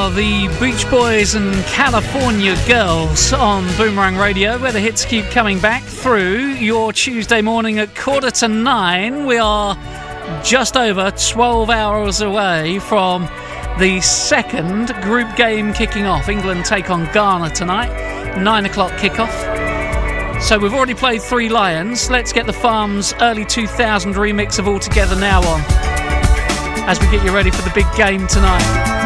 are the Beach Boys and California Girls on Boomerang Radio, where the hits keep coming back through your Tuesday morning at 9:15. We are just over 12 hours away from the second group game kicking off. England take on Ghana tonight, 9 o'clock kickoff. So we've already played Three Lions. Let's get the Farms early 2000 remix of All Together Now on, as we get you ready for the big game tonight.